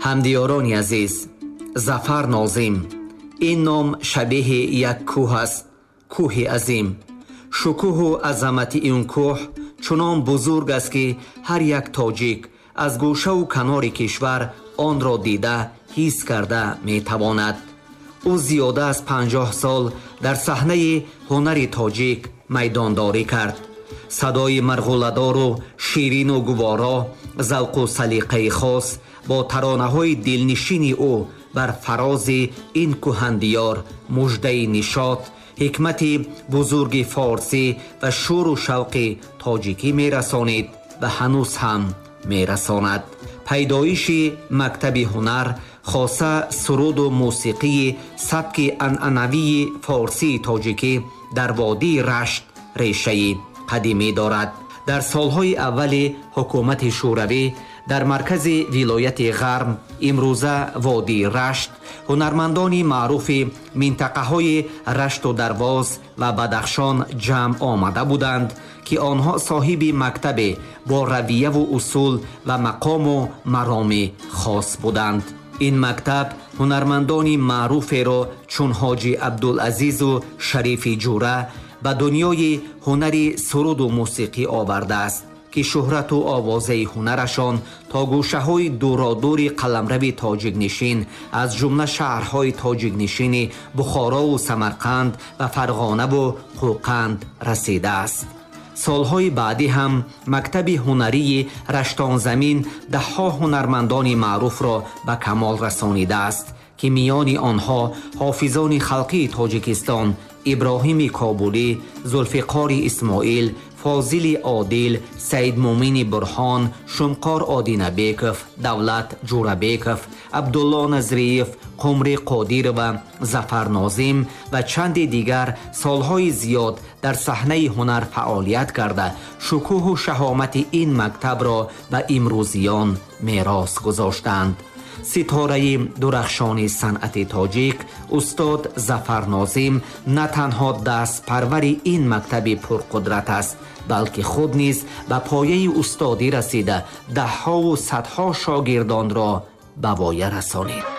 ҳамдиёрони азиз, Зафар Нозим. ин ном шабеҳи як кӯҳ аст, кӯҳи азим. шукӯҳу азамати ин кӯҳ чунон бузург аст ки ҳар як тоҷик аз гӯшаву канори кишвар онро дида ҳис карда метавонад. ӯ зиёда аз 50 сол дар саҳнаи ҳунари тоҷик майдондорӣ кард. садои марғуладору ширину гуворо, завқу салиқаи хос бо таронаҳои дилнишини ӯ бар фарози ин кӯҳандиёр муждаи нишот, ҳикмати бузурги форсӣ ва шӯру шавқи тоҷикӣ мерасонид ва ҳанӯз ҳам мерасонад. пайдоиши мактаби ҳунар хоса суруду мусиқии сабки анъанавии форсии тоҷикӣ дар водии Рашт решаи қадимӣ дорад. дар солҳои аввали ҳукумати шӯравӣ дар маркази вилояти Ғарм, имрӯза водии Рашт, ҳунармандони маъруфи минтақаҳои Рашту Дарвоз ва Бадахшон ҷамъ омада буданд, ки онҳо соҳиби мактабе бо равияву усул ва мақому мароми хос буданд. ин мактаб ҳунармандони маъруферо чун ҳоҷи Абдулазизу Шарифи Ҷура ба дунёи ҳунари суруду мусиқӣ овардааст, ки шӯҳрату овозаи ҳунарашон то гӯшаҳои дуродури қаламрави тоҷикнишин аз ҷумла шаҳрҳои тоҷикнишини Бухорову Самарқанд ва Фарғонаву Қӯқанд расидааст. солҳои баъдӣ ҳам мактаби ҳунарии Раштонзамин даҳҳо ҳунармандони маъруфро ба камол расонидааст, ки миёни онҳо ҳофизони халқии Тоҷикистон Иброҳими Кобулӣ, Зулфиқори Исмоил, Фозили Одил, Саидмумини Бурҳон, Шумқор Одинабеков, Давлат Ҷурабеков, Абдулло Назриев, Қумри Қодирова, Зафар Нозим ва чанди дигар солҳои зиёд дар саҳнаи ҳунар фаъолият карда шукӯҳу шаҳомати ин мактабро ба имрӯзиён мерос гузоштанд. ситораи дурахшони санъати тоҷик устод Зафар Нозим на танҳо дастпарвари ин мактаби пурқудрат аст, балки худ низ ба пояи устодӣ расида даҳҳову садҳо шогирдонро ба воя расонид.